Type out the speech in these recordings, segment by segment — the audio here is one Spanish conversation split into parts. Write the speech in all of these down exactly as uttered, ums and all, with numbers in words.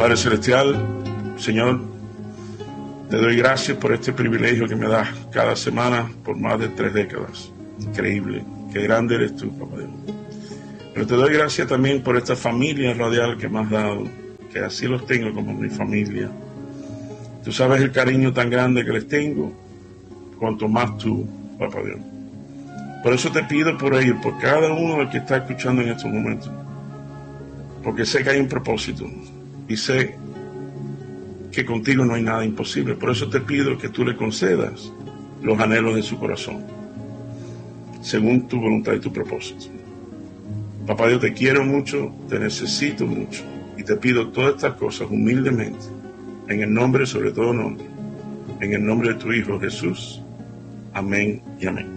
Padre Celestial, Señor, te doy gracias por este privilegio que me das cada semana por más de tres décadas. Increíble, qué grande eres tú, Papá Dios. Pero te doy gracias también por esta familia radial que me has dado, que así los tengo como mi familia. Tú sabes el cariño tan grande que les tengo, cuanto más tú, Papá Dios. Por eso te pido por ellos, por cada uno del que está escuchando en estos momentos, porque sé que hay un propósito y sé que contigo no hay nada imposible. Por eso te pido que tú le concedas los anhelos de su corazón, según tu voluntad y tu propósito. Papá Dios, te quiero mucho, te necesito mucho, y te pido todas estas cosas humildemente, en el nombre, sobre todo nombre, en el nombre de tu Hijo Jesús. Amén y amén.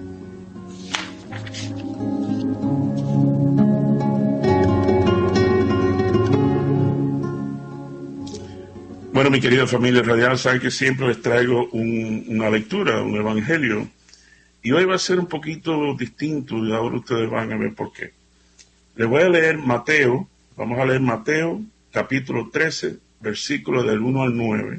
Bueno, mi querida familia radial, saben que siempre les traigo un, una lectura, un evangelio, y hoy va a ser un poquito distinto, y ahora ustedes van a ver por qué. Les voy a leer Mateo, vamos a leer Mateo, capítulo trece, versículos del uno al nueve,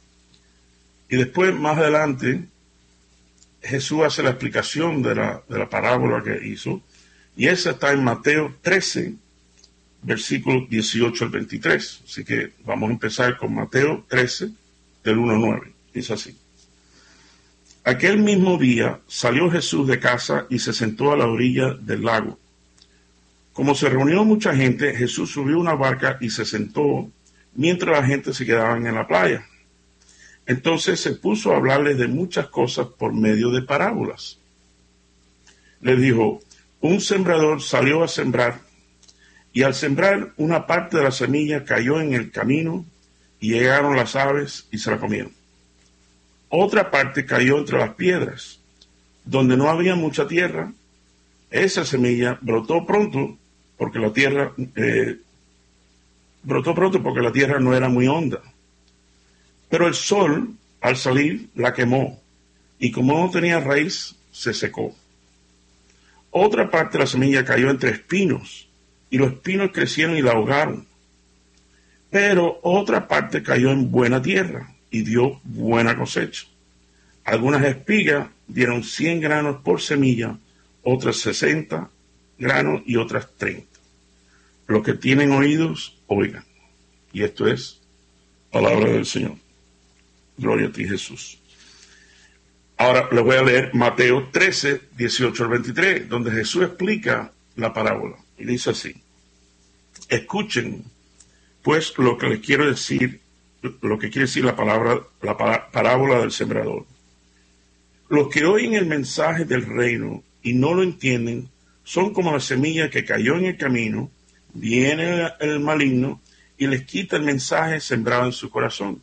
y después, más adelante, Jesús hace la explicación de la, de la parábola que hizo, y esa está en Mateo trece, versículos dieciocho al veintitrés. Así que vamos a empezar con Mateo trece, del uno al nueve. Dice así: Aquel mismo día salió Jesús de casa y se sentó a la orilla del lago. Como se reunió mucha gente, Jesús subió a una barca y se sentó mientras la gente se quedaba en la playa. Entonces se puso a hablarles de muchas cosas por medio de parábolas. Les dijo: un sembrador salió a sembrar, y al sembrar, una parte de la semilla cayó en el camino, y llegaron las aves y se la comieron. Otra parte cayó entre las piedras, donde no había mucha tierra. Esa semilla brotó pronto, porque la tierra eh, brotó pronto porque la tierra no era muy honda. Pero el sol, al salir, la quemó, y como no tenía raíz, se secó. Otra parte de la semilla cayó entre espinos, y los espinos crecieron y la ahogaron. Pero otra parte cayó en buena tierra y dio buena cosecha. Algunas espigas dieron cien granos por semilla, otras sesenta granos y otras treinta. Los que tienen oídos, oigan. Y esto es palabra del Señor. Gloria a ti, Jesús. Ahora les voy a leer Mateo trece, dieciocho al veintitrés, donde Jesús explica la parábola. Y dice así: escuchen, pues, lo que les quiero decir, lo que quiere decir la palabra, la parábola del sembrador. Los que oyen el mensaje del reino y no lo entienden son como la semilla que cayó en el camino. Viene el maligno y les quita el mensaje sembrado en su corazón.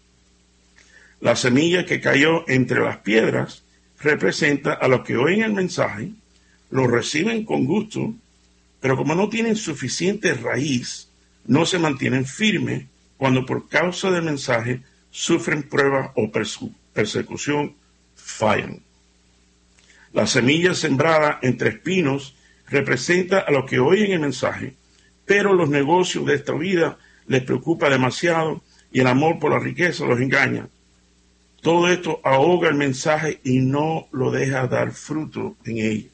La semilla que cayó entre las piedras representa a los que oyen el mensaje, lo reciben con gusto, pero como no tienen suficiente raíz, no se mantienen firmes cuando por causa del mensaje sufren prueba o persecución, fallan. La semilla sembrada entre espinos representa a los que oyen el mensaje, pero los negocios de esta vida les preocupa demasiado y el amor por la riqueza los engaña. Todo esto ahoga el mensaje y no lo deja dar fruto en ellos.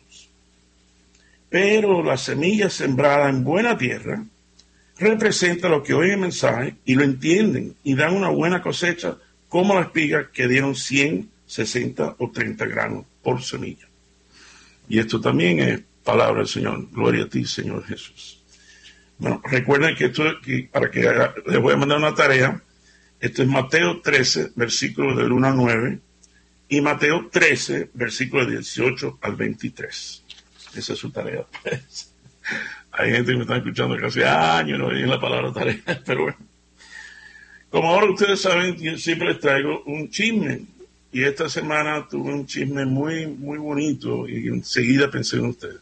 Pero la semilla sembrada en buena tierra representa a los que oyen el mensaje y lo entienden y dan una buena cosecha, como las espigas que dieron cien, sesenta o treinta granos por semilla. Y esto también es palabra del Señor. Gloria a ti, Señor Jesús. Bueno, recuerden que esto, que para que haga, les voy a mandar una tarea. Esto es Mateo trece, versículos del uno al nueve, y Mateo trece, versículos del dieciocho al veintitrés. Esa es su tarea. Hay gente que me está escuchando que hace años no oyen la palabra tarea, pero bueno. Como ahora ustedes saben, yo siempre les traigo un chisme, y esta semana tuve un chisme muy, muy bonito, y enseguida pensé en ustedes.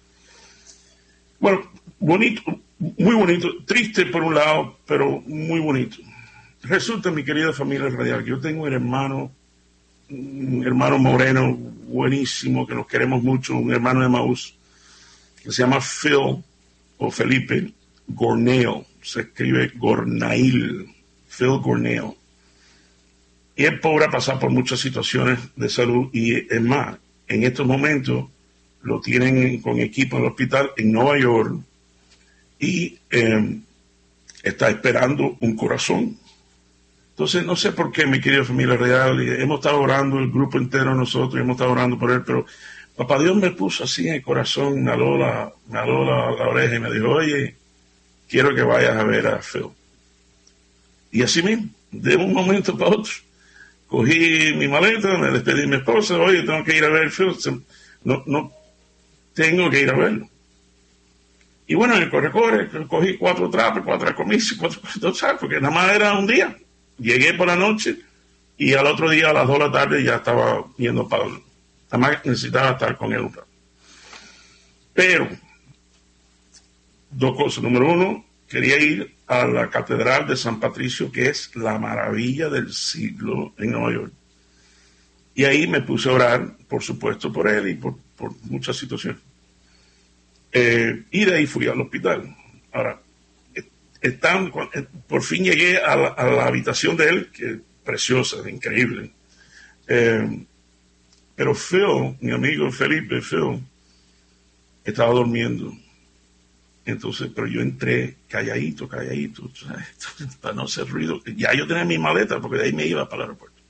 Bueno, bonito, muy bonito, triste por un lado, pero muy bonito. Resulta, mi querida familia radial, que yo tengo un hermano, un hermano moreno buenísimo, que nos queremos mucho, un hermano de Maús, que se llama Phil, o Felipe Gorneo. se escribe Gornail, Phil Gornail. Y el pobre ha pasado por muchas situaciones de salud y es más, en estos momentos lo tienen con equipo en el hospital en Nueva York y eh, está esperando un corazón. Entonces, no sé por qué, mi querida familia real, hemos estado orando, el grupo entero nosotros, hemos estado orando por él, pero papá Dios me puso así en el corazón, me aló la, me aló la, la oreja y me dijo, oye, quiero que vayas a ver a Phil. Y así mismo, de un momento para otro, cogí mi maleta, me despedí de mi esposa, oye, tengo que ir a ver a Phil, no, no, tengo que ir a verlo. Y bueno, en el corre-corre, cogí cuatro trapos, cuatro comisiones, cuatro cosas, porque nada más era un día. Llegué por la noche y al otro día a las dos de la tarde ya estaba yendo para el... Nada más necesitaba estar con él un rato. Pero, dos cosas. Número uno, quería ir a la Catedral de San Patricio, que es la maravilla del siglo en Nueva York. Y ahí me puse a orar, por supuesto, por él y por, por muchas situaciones. Eh, y de ahí fui al hospital. Ahora, están, por fin llegué a la, a la habitación de él, que es preciosa, increíble. Eh, pero Phil, mi amigo Felipe, Phil, estaba durmiendo. Entonces, pero yo entré calladito, calladito, ¿sabes? Para no hacer ruido. Ya yo tenía mi maleta, porque de ahí me iba para el aeropuerto.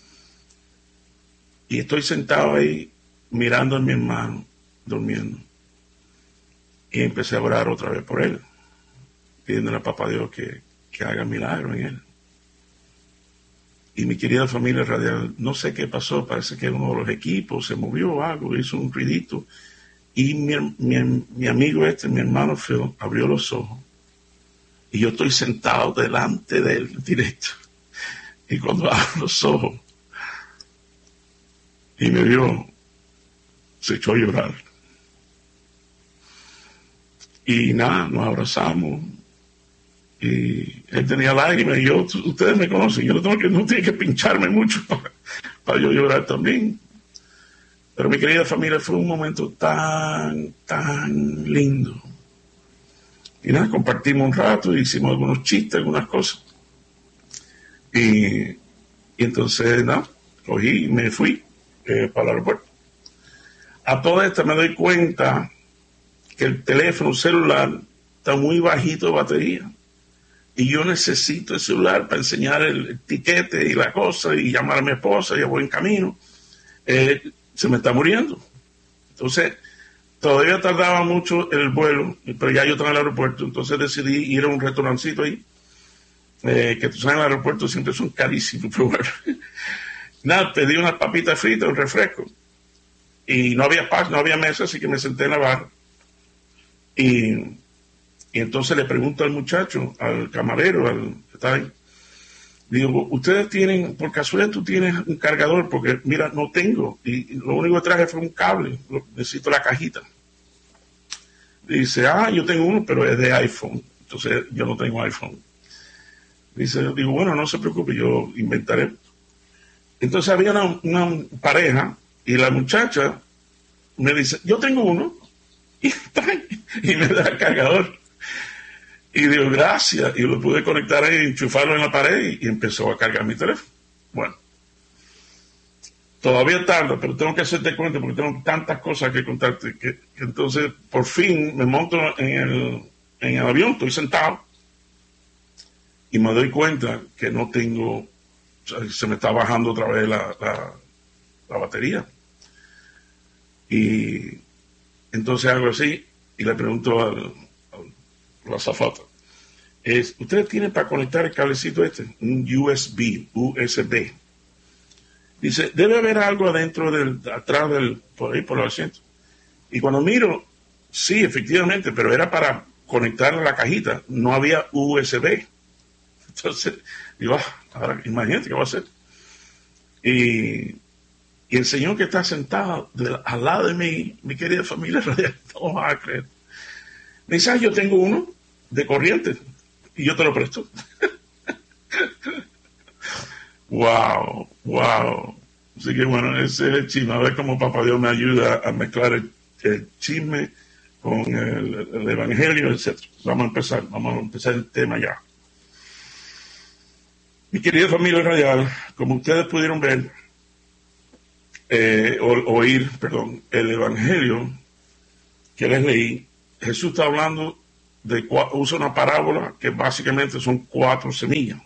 Y estoy sentado ahí, mirando a mi hermano, durmiendo. Y empecé a orar otra vez por él, pidiéndole a papá Dios que, que haga milagro en él. Y mi querida familia radial, no sé qué pasó, parece que uno de los equipos se movió o algo, hizo un ruidito. Y mi, mi, mi amigo este, mi hermano Phil, abrió los ojos. Y yo estoy sentado delante de él, directo. Y cuando abrió los ojos, y me vio, se echó a llorar. Y nada, nos abrazamos. Y él tenía lágrimas y yo, ustedes me conocen, yo no tengo que, no tiene que pincharme mucho para, para yo llorar también. Pero mi querida familia, fue un momento tan, tan lindo. Y nada, compartimos un rato, hicimos algunos chistes, algunas cosas. Y, y entonces, nada, cogí y me fui eh, para el aeropuerto. A toda esta me doy cuenta que el teléfono celular está muy bajito de batería. Y yo necesito el celular para enseñar el, el tiquete y la cosa y llamar a mi esposa, ya voy en camino. Eh, se me está muriendo. Entonces, todavía tardaba mucho el vuelo, pero ya yo estaba en el aeropuerto, entonces decidí ir a un restaurancito ahí, eh, que tú sabes, en el aeropuerto siempre son carísimos, pero bueno. Nada, pedí unas papitas fritas, un refresco. Y no había paz, no había mesa, así que me senté en la barra. Y, y entonces le pregunto al muchacho, al camarero, al que está ahí, digo, ustedes tienen, por casualidad tú tienes un cargador, porque mira, no tengo, y lo único que traje fue un cable, necesito la cajita. Dice, ah, yo tengo uno, pero es de iPhone, entonces yo no tengo iPhone. Dice, digo, bueno, no se preocupe, yo inventaré. Entonces había una, una pareja, y la muchacha me dice, yo tengo uno, y, y me da el cargador. Y digo, gracias. Y lo pude conectar ahí, enchufarlo en la pared y, y empezó a cargar mi teléfono. Bueno, todavía tarda, pero tengo que hacerte cuenta porque tengo tantas cosas que contarte. Que, que entonces, por fin, me monto en el, en el avión, estoy sentado y me doy cuenta que no tengo, o sea, se me está bajando otra vez la, la, la batería. Y entonces hago así y le pregunto al la azafata, es, ustedes tienen para conectar el cablecito este, un U S B, U S B. Dice, debe haber algo adentro del, atrás del, por ahí, por el asiento. Y cuando miro, sí, efectivamente, pero era para conectar la cajita, no había U S B. Entonces, digo, ah, ahora imagínate qué va a hacer. Y, y el señor que está sentado de, al lado de mí, mi querida familia radial, no va a creer. Me dice, ah, yo tengo uno de corriente y yo te lo presto. Wow, wow. Así que bueno, ese es el chisme. A ver cómo papá Dios me ayuda a mezclar el, el chisme con el, el Evangelio, etcétera. Vamos a empezar, vamos a empezar el tema ya. Mi querida familia radial, como ustedes pudieron ver, eh, o, oír, perdón, el Evangelio que les leí, Jesús está hablando de, usa una parábola que básicamente son cuatro semillas.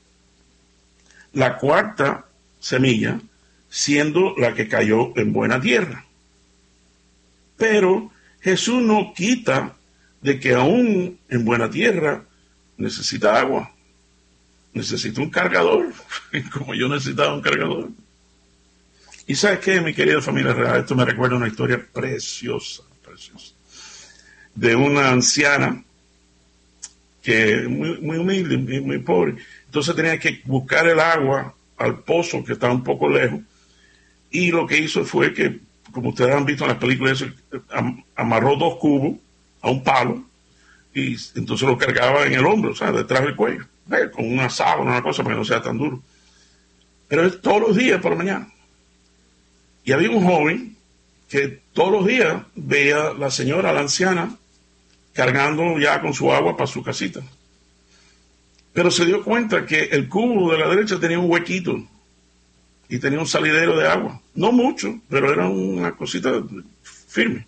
La cuarta semilla siendo la que cayó en buena tierra. Pero Jesús no quita de que aún en buena tierra necesita agua. Necesita un cargador, como yo necesitaba un cargador. Y ¿sabes qué, mi querida familia real? Esto me recuerda una historia preciosa, preciosa, de una anciana que muy, muy humilde, muy, muy pobre. Entonces tenía que buscar el agua al pozo que estaba un poco lejos. Y lo que hizo fue que, como ustedes han visto en las películas, am, amarró dos cubos a un palo y entonces lo cargaba en el hombro, o sea, detrás del cuello, ¿ves? Con una sábana, una cosa para que no sea tan duro. Pero es todos los días por la mañana. Y había un joven que todos los días veía a la señora, la anciana, cargando ya con su agua para su casita. Pero se dio cuenta que el cubo de la derecha tenía un huequito y tenía un salidero de agua. No mucho, pero era una cosita firme.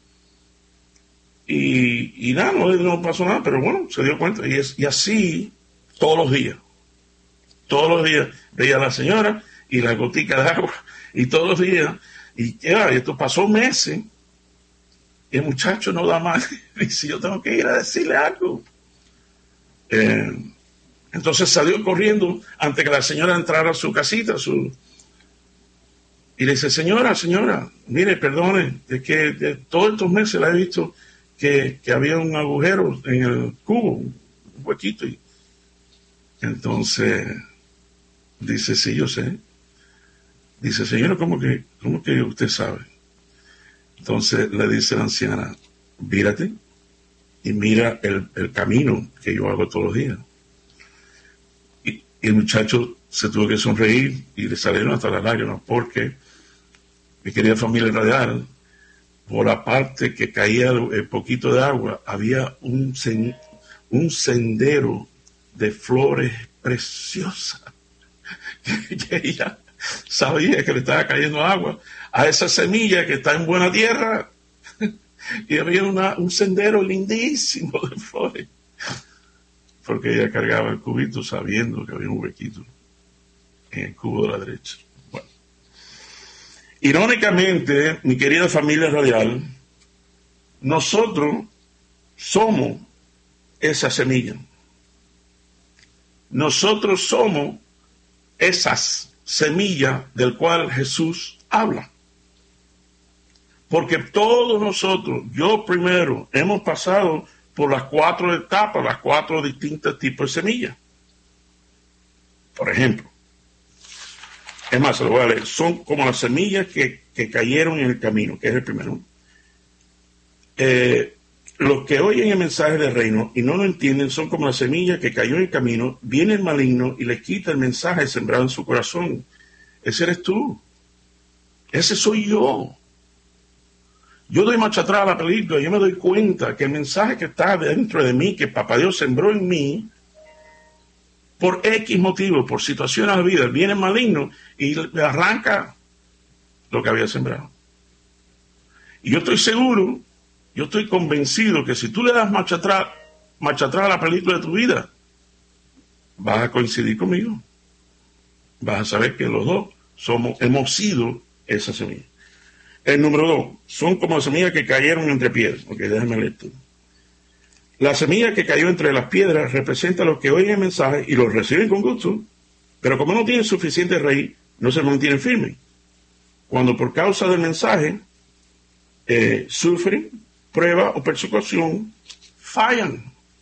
Y, y nada, no, no pasó nada, pero bueno, se dio cuenta. Y, es, y así todos los días. Todos los días veía a la señora y la gotica de agua. Y todos los días. Y ya, esto pasó meses. Y el muchacho no da más. Dice, yo tengo que ir a decirle algo. Eh, entonces salió corriendo antes que la señora entrara a su casita. Su... Y le dice, señora, señora, mire, perdone, es que de todos estos meses la he visto que, que había un agujero en el cubo, un huequito. Y entonces dice, sí, yo sé. Dice, señora, ¿cómo que, cómo que usted sabe? Entonces le dice la anciana, mírate y mira el, el camino que yo hago todos los días. Y, y el muchacho se tuvo que sonreír y le salieron hasta las lágrimas porque, mi querida familia radial, por la parte que caía el poquito de agua, había un, sen, un sendero de flores preciosas que, que ella sabía que le estaba cayendo agua a esa semilla que está en buena tierra. Y había una, un sendero lindísimo de flores, porque ella cargaba el cubito sabiendo que había un huequito en el cubo de la derecha. Bueno, irónicamente, mi querida familia radial, nosotros somos esa semilla. Nosotros somos esas semillas del cual Jesús habla. Porque todos nosotros, yo primero, hemos pasado por las cuatro etapas, las cuatro distintos tipos de semillas. Por ejemplo, es más, se lo voy a leer, son como las semillas que, que cayeron en el camino, que es el primero. Eh, los que oyen el mensaje del reino y no lo entienden son como la semilla que cayó en el camino, viene el maligno y les quita el mensaje sembrado en su corazón. Ese eres tú. Ese soy yo. Yo doy marcha atrás a la película, yo me doy cuenta que el mensaje que está dentro de mí, que Papá Dios sembró en mí, por X motivo, por situaciones de la vida, viene maligno y le arranca lo que había sembrado. Y yo estoy seguro, yo estoy convencido que si tú le das marcha atrás, marcha atrás a la película de tu vida, vas a coincidir conmigo. Vas a saber que los dos somos, hemos sido esa semilla. El número dos, son como semillas que cayeron entre piedras. Ok, déjame leer esto. La semilla que cayó entre las piedras representa a los que oyen el mensaje y lo reciben con gusto, pero como no tienen suficiente raíz, no se mantienen firmes. Cuando por causa del mensaje eh, sufren prueba o persecución, fallan.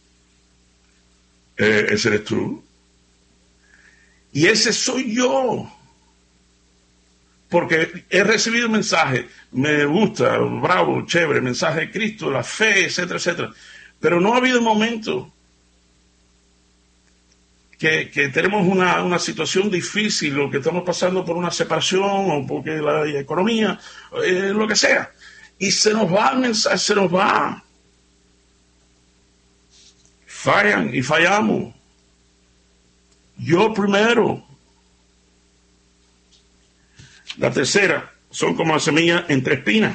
Eh, ese eres tú. Y ese soy yo. Porque he recibido un mensaje, me gusta, bravo, chévere, mensaje de Cristo, la fe, etcétera, etcétera. Pero no ha habido momento que, que tenemos una, una situación difícil, o que estamos pasando por una separación, o porque la economía, eh, lo que sea. Y se nos va el mensaje, se nos va. Fallan y fallamos. Yo primero. La tercera, son como las semillas entre espinas.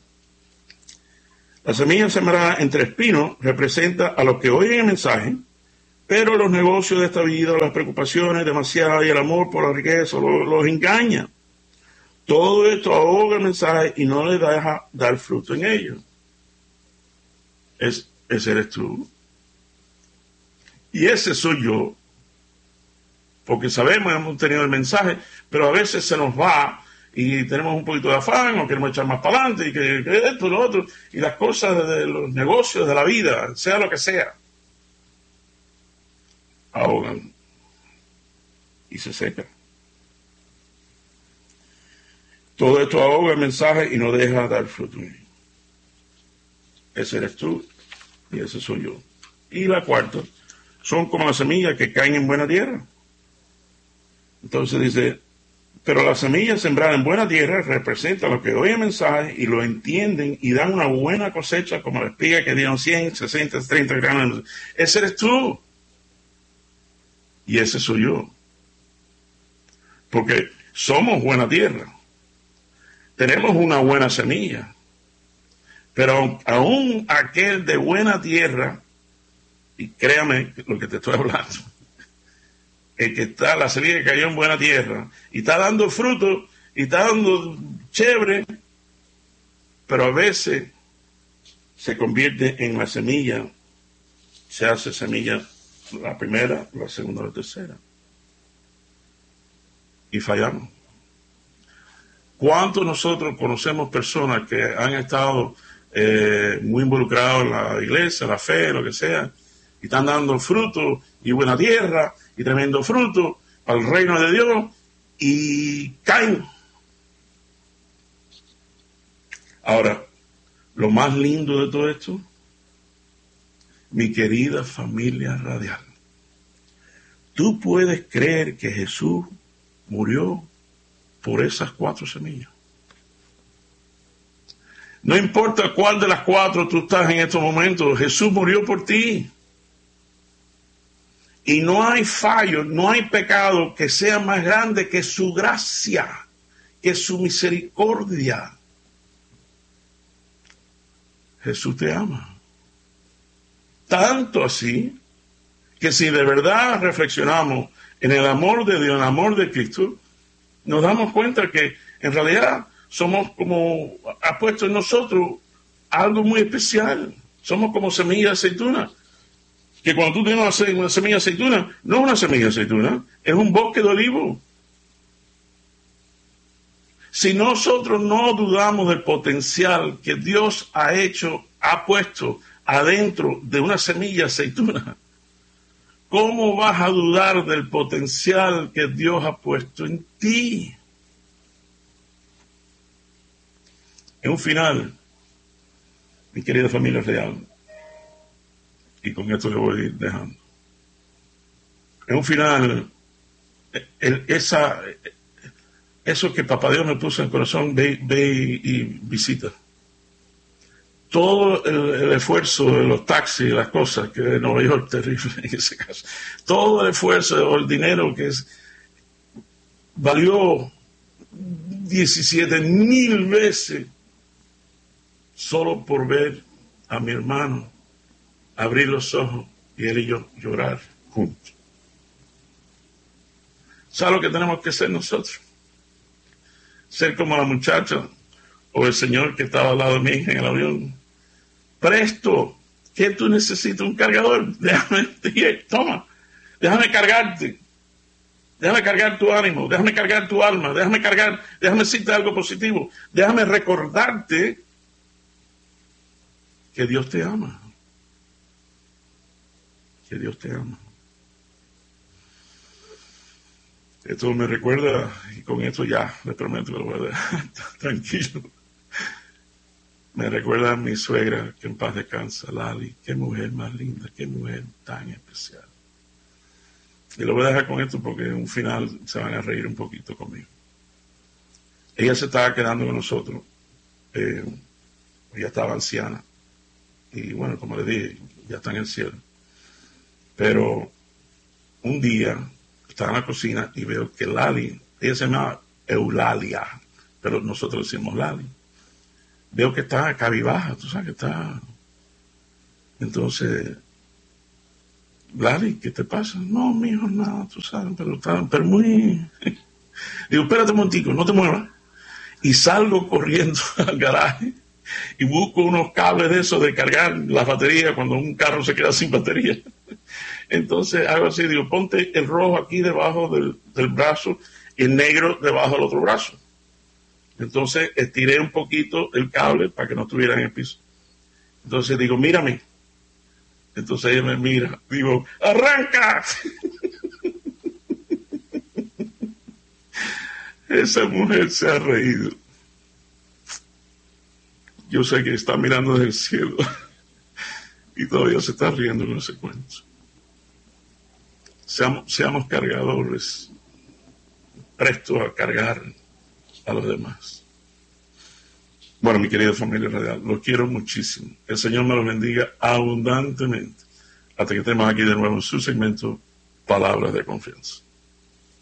La semilla sembrada entre espinos representa a los que oyen el mensaje, pero los negocios de esta vida, las preocupaciones demasiadas y el amor por la riqueza los, los engaña. Todo esto ahoga el mensaje y no le deja dar fruto en ellos. Es, ese eres tú. Y ese soy yo. Porque sabemos, hemos tenido el mensaje, pero a veces se nos va y tenemos un poquito de afán o queremos echar más para adelante y que, que esto y lo otro. Y las cosas de los negocios, de la vida, sea lo que sea, ahogan y se secan. Todo esto ahoga el mensaje y no deja dar fruto. Ese eres tú y ese soy yo. Y la cuarta, son como las semillas que caen en buena tierra. Entonces dice, pero las semillas sembradas en buena tierra representan a los que oyen el mensaje y lo entienden y dan una buena cosecha, como la espiga que dieron cien, sesenta, treinta granos. Ese eres tú. Y ese soy yo. Porque somos buena tierra. Tenemos una buena semilla. Pero aún aquel de buena tierra, y créame lo que te estoy hablando, el que está, la semilla que cayó en buena tierra, y está dando fruto, y está dando chévere, pero a veces se convierte en la semilla, se hace semilla la primera, la segunda, la tercera. Y fallamos. ¿Cuántos nosotros conocemos personas que han estado eh, muy involucrados en la iglesia, la fe, lo que sea, y están dando fruto y buena tierra y tremendo fruto al reino de Dios y caen? Ahora, lo más lindo de todo esto, mi querida familia radial, tú puedes creer que Jesús murió por esas cuatro semillas. No importa cuál de las cuatro tú estás en estos momentos, Jesús murió por ti. Y no hay fallo, no hay pecado que sea más grande que su gracia, que su misericordia. Jesús te ama. Tanto así que si de verdad reflexionamos en el amor de Dios, en el amor de Cristo, nos damos cuenta que en realidad somos como, ha puesto en nosotros algo muy especial. Somos como semilla de aceituna. Que cuando tú tienes una semilla de aceituna, no es una semilla de aceituna, es un bosque de olivo. Si nosotros no dudamos del potencial que Dios ha hecho, ha puesto adentro de una semilla de aceituna, ¿cómo vas a dudar del potencial que Dios ha puesto en ti? En un final, mi querida familia real, y con esto le voy dejando. En un final, el, esa, eso que Papá Dios me puso en el corazón, ve, ve y, y visita. Todo el, el esfuerzo de los taxis, las cosas, que de Nueva York, terrible en ese caso. Todo el esfuerzo o el dinero que es, valió diecisiete mil veces solo por ver a mi hermano abrir los ojos y él y yo llorar juntos. ¿Sabes lo que tenemos que ser nosotros? Ser como la muchacha o el señor que estaba al lado de mi hija en el avión. Presto, ¿qué tú necesitas? Un cargador. Déjame, toma, déjame cargarte. Déjame cargar tu ánimo, déjame cargar tu alma, déjame cargar, déjame decirte algo positivo. Déjame recordarte que Dios te ama. Que Dios te ama. Esto me recuerda, y con esto ya, le prometo que lo voy a dejar tranquilo. Me recuerda a mi suegra, que en paz descansa, Lali. Qué mujer más linda, qué mujer tan especial. Y lo voy a dejar con esto porque en un final se van a reír un poquito conmigo. Ella se estaba quedando con nosotros eh, ella estaba anciana. Y bueno, como le dije, ya está en el cielo. Pero un día estaba en la cocina y veo que Lali, ella se llama Eulalia, pero nosotros decimos Lali. Veo que está cabibaja, tú sabes que está. Entonces, Lali, ¿qué te pasa? No, mijo, nada, tú sabes, pero está, pero muy. Digo, espérate un momentico, no te muevas. Y salgo corriendo al garaje y busco unos cables de esos de cargar las baterías cuando un carro se queda sin batería. Entonces hago así, digo, ponte el rojo aquí debajo del, del brazo y el negro debajo del otro brazo. Entonces estiré un poquito el cable para que no estuviera en el piso. Entonces digo, mírame. Entonces ella me mira, digo, ¡arranca! Esa mujer se ha reído. Yo sé que está mirando desde el cielo y todavía se está riendo con ese cuento. Seamos, seamos cargadores, prestos a cargar a los demás. Bueno, mi querida familia radial, los quiero muchísimo. El Señor me los bendiga abundantemente. Hasta que estemos aquí de nuevo en su segmento Palabras de Confianza.